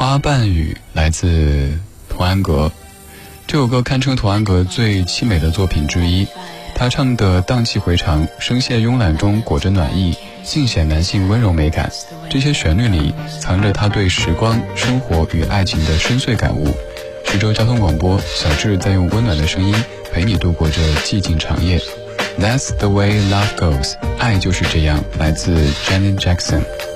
花瓣雨来自童安格，这首歌堪称童安格最凄美的作品之一。他唱的荡气回肠，声线慵懒中裹着暖意，尽显男性温柔美感。这些旋律里藏着他对时光、生活与爱情的深邃感悟。徐州交通广播，小智在用温暖的声音陪你度过这寂静长夜。That's the way love goes， 爱就是这样，来自 Janet Jackson。